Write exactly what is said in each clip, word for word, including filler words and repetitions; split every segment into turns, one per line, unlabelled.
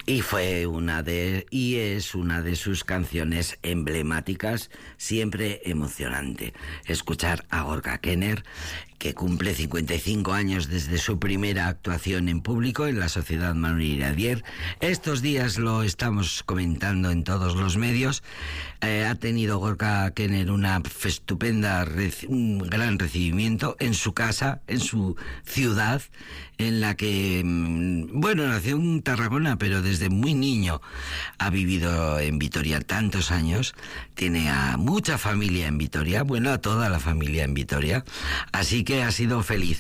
Y fue una de y es una de sus canciones emblemáticas, siempre emocionante. Escuchar a Gorka Kenner, que cumple cincuenta y cinco años desde su primera actuación en público en la Sociedad Manuel Iradier. Estos días lo estamos comentando en todos los medios. Eh, ha tenido Gorka Kenner una estupenda, un gran recibimiento en su casa, en su ciudad, en la que, bueno, nació en Tarragona, pero desde muy niño ha vivido en Vitoria tantos años. Tiene a mucha familia en Vitoria, bueno, a toda la familia en Vitoria, así que ha sido feliz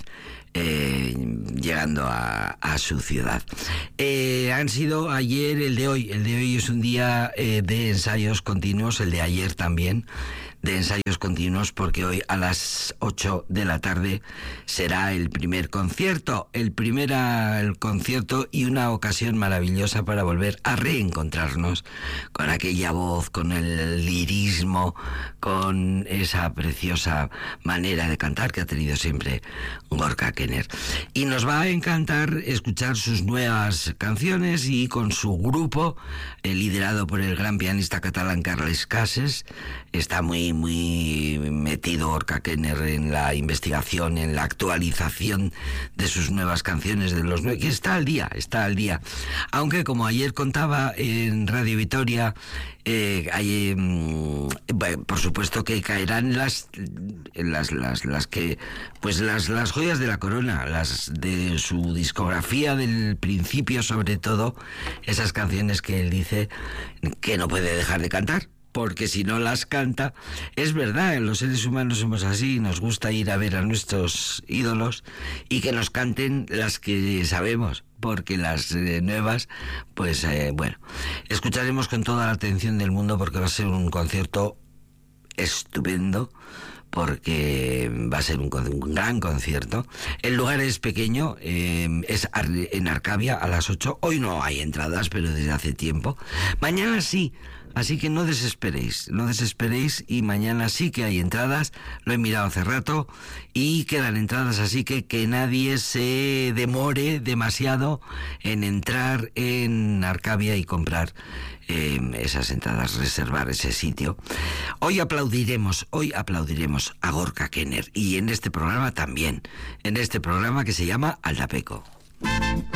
eh, llegando a, a su ciudad. Eh, han sido ayer, el de hoy, el de hoy es un día eh, de ensayos continuos, el de ayer también, de ensayos continuos, porque hoy a las ocho de la tarde será el primer concierto, el primer el concierto y una ocasión maravillosa para volver a reencontrarnos con aquella voz, con el lirismo, con esa preciosa manera de cantar que ha tenido siempre Gorka Kenner. Y nos va a encantar escuchar sus nuevas canciones y con su grupo, eh, liderado por el gran pianista catalán Carles Cases. Está muy muy metido Gorka Kenner en la investigación, en la actualización de sus nuevas canciones, de los nueve, que está al día, está al día. Aunque, como ayer contaba en Radio Vitoria, eh, hay, eh, por supuesto que caerán las, las, las, las que, pues las, las joyas de la corona, las de su discografía del principio, sobre todo, esas canciones que él dice que no puede dejar de cantar, porque si no las canta, es verdad, los seres humanos somos así, nos gusta ir a ver a nuestros ídolos y que nos canten las que sabemos, porque las eh, nuevas, pues eh, bueno, escucharemos con toda la atención del mundo, porque va a ser un concierto estupendo, porque va a ser un, un gran concierto. El lugar es pequeño, eh, es en Arcavia a las ocho. Hoy no hay entradas, pero desde hace tiempo. Mañana sí. Así que no desesperéis, no desesperéis, y mañana sí que hay entradas, lo he mirado hace rato, y quedan entradas, así que que nadie se demore demasiado en entrar en Arcavia y comprar eh, esas entradas, reservar ese sitio. Hoy aplaudiremos, hoy aplaudiremos a Gorka Kenner, y en este programa también, en este programa que se llama Aldapeco.